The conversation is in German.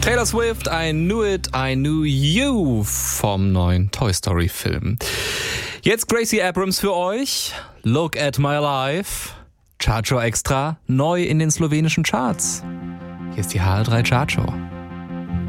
Taylor Swift, I Knew It, I Knew You vom neuen Toy Story Film. Jetzt Gracie Abrams für euch. Look at My Life. Chartshow Extra, neu in den slowenischen Charts. Hier ist die HR3 Chartshow.